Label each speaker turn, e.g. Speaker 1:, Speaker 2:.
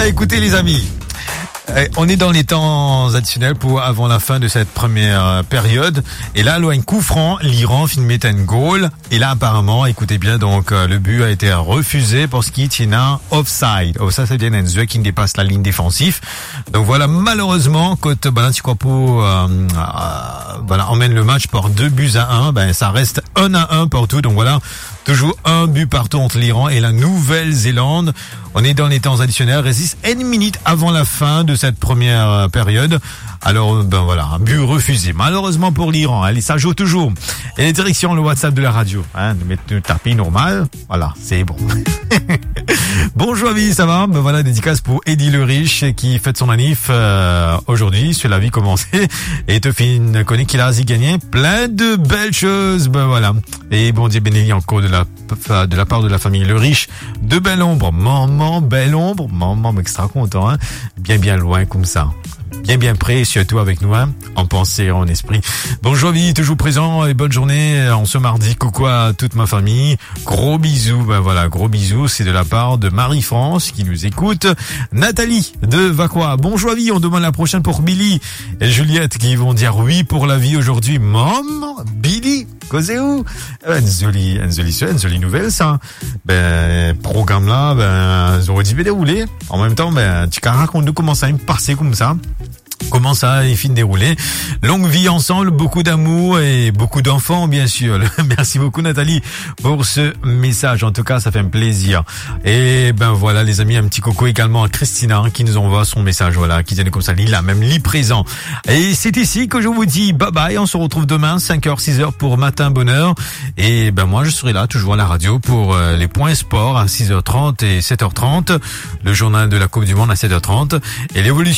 Speaker 1: Écoutez les amis, on est dans les temps additionnels pour avant la fin de cette première période. Et là, loin coup franc, l'Iran filmait un goal. Et là, apparemment, écoutez bien, donc le but a été refusé parce qu'il y a un offside. Ça, c'est bien un jeu qui dépasse la ligne défensive. Donc voilà, malheureusement, quand Balantiquapo emmène le match par 2-1, ça reste 1-1 partout. Donc voilà, toujours un but partout entre l'Iran et la Nouvelle-Zélande. On est dans les temps additionnels, résiste une minute avant la fin de cette première période. Alors, un but refusé. Malheureusement pour l'Iran, allez, ça joue toujours. Et les directions, le WhatsApp de la radio, de mettre le tapis normal. Voilà, c'est bon. Bonjour, Avis, ça va? Voilà, dédicace pour Eddie le Riche qui fête son anniv aujourd'hui, sur la vie commencée. Et te fait une connaît qu'il a gagné plein de belles choses. Voilà. Et bon Dieu béni encore de la part de la famille Le Riche, de belle ombre. Maman, belle ombre. Maman, extra content, hein. Bien loin comme ça. Bien prêt, surtout avec nous, en pensée, en esprit. Bonjour, vie, toujours présent et bonne journée en ce mardi. Coucou à toute ma famille. Gros bisous, gros bisous. C'est de la part de Marie-France qui nous écoute. Nathalie de Vacqua. Bonjour, vie, on demande la prochaine pour Billy et Juliette qui vont dire oui pour la vie aujourd'hui. Maman, Billy, causez où? Une jolie nouvelle, ça. Programme là, ils auraient dû dérouler. En même temps, tu racontes-nous comment ça a passé comme ça. Comment ça est fini déroulé. Longue vie ensemble, beaucoup d'amour et beaucoup d'enfants, bien sûr. Merci beaucoup, Nathalie, pour ce message. En tout cas, ça fait un plaisir. Et voilà, les amis, un petit coco également à Christina qui nous envoie son message, qui vient comme ça, lit présent. Et c'est ici que je vous dis bye bye. On se retrouve demain, 5h, 6h pour Matin Bonheur. Et moi, je serai là, toujours à la radio pour les points sport à 6h30 et 7h30. Le journal de la Coupe du Monde à 7h30. Et l'évolution